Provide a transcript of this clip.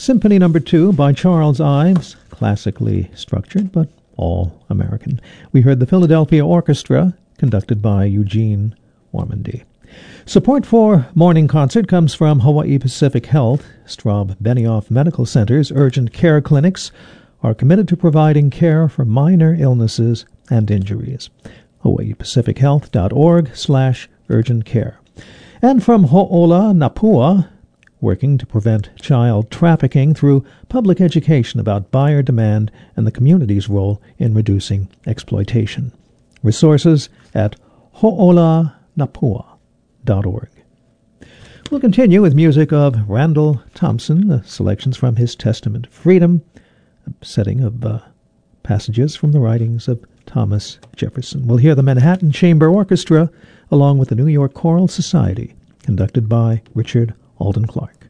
Symphony No. 2 by Charles Ives, classically structured, but all American. We heard the Philadelphia Orchestra, conducted by Eugene Ormandy. Support for Morning Concert comes from Hawaii Pacific Health. Straub Benioff Medical Center's urgent care clinics are committed to providing care for minor illnesses and injuries. hawaiipacifichealth.org/urgent care. And from Ho'ola Napua, working to prevent child trafficking through public education about buyer demand and the community's role in reducing exploitation. Resources at ho'olanapua.org. We'll continue with music of Randall Thompson, selections from his Testament of Freedom, a setting of passages from the writings of Thomas Jefferson. We'll hear the Manhattan Chamber Orchestra along with the New York Choral Society, conducted by Richard Alden Clark.